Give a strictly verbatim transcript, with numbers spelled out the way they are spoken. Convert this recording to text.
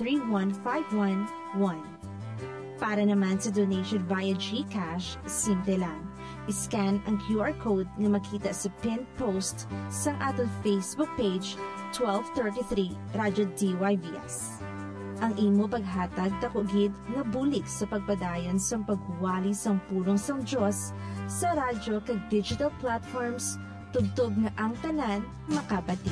three one five one one. Para naman sa donation via GCash, simple lang. Iscan ang Q R code na makita sa pinned post sa atong Facebook page twelve thirty-three Radyo D Y V S. Ang imo paghatag takugid na bulig sa pagpadayon sa paghuwali sang pulong sang Diyos sa radyo kag digital platforms tugtog nga ang tanan makabati.